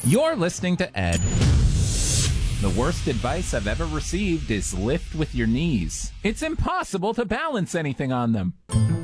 You're listening to Ed. The worst advice I've ever received is lift with your knees. It's impossible to balance anything on them.